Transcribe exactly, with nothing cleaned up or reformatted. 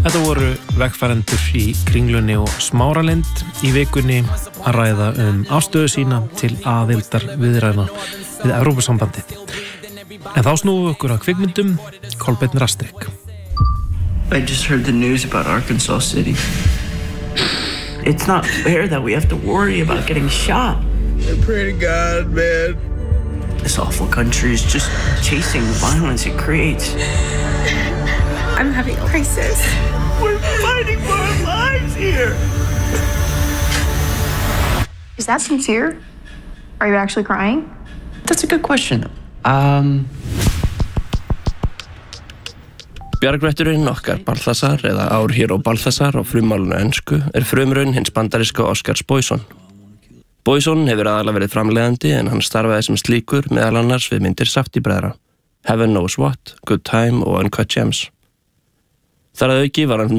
Þetta voru vegfarendur í Kringlunni og Smáralind í vikunni að ræða um afstöðu sína til aðildar viðræðna við Evrópusambandið. En þá snúum við okkur að kvikmyndum. Kolbeinn Rastrik. I just heard the news about Arkansas City. It's not fair that we have to worry about getting shot. I pray to God, man. This awful country is just chasing the violence it creates. I'm having a crisis. We're fighting for our lives here. Is that sincere? Are you actually crying? That's a good question. Um... Bjargvætturinn okkar Balthasar eða Our Hero Balthasar á frummálinu ensku er frumraun hins bandaríska Oscars Boyson. Boyson hefur aðalega verið framleiðandi en hann starfaði sem slíkur meðal annars við myndir Safdie-bræðra, Heaven Knows What, Good Time og Uncut Gems. Þar að auki var hann